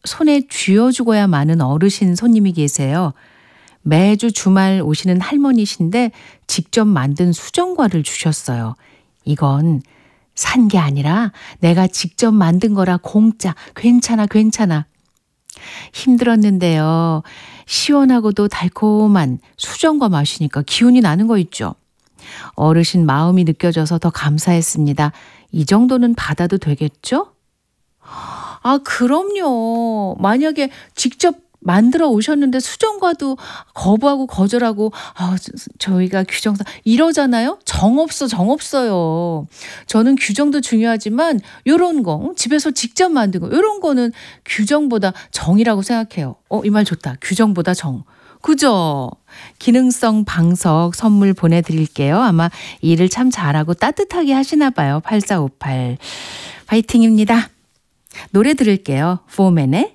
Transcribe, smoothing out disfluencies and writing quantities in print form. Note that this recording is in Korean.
손에 쥐어주고야 마는 어르신 손님이 계세요. 매주 주말 오시는 할머니신데 직접 만든 수정과를 주셨어요. 이건 산 게 아니라 내가 직접 만든 거라 공짜. 괜찮아, 괜찮아. 힘들었는데요. 시원하고도 달콤한 수정과 마시니까 기운이 나는 거 있죠. 어르신 마음이 느껴져서 더 감사했습니다. 이 정도는 받아도 되겠죠? 아, 그럼요. 만약에 직접 만들어 오셨는데 수정과도 거부하고 거절하고 저희가 규정상 이러잖아요. 정 없어, 정 없어요. 저는 규정도 중요하지만 요런 거 집에서 직접 만든 거 요런 거는 규정보다 정이라고 생각해요. 이 말 좋다. 규정보다 정. 그죠? 기능성 방석 선물 보내드릴게요. 아마 일을 참 잘하고 따뜻하게 하시나 봐요. 8458. 파이팅입니다. 노래 들을게요. 포맨의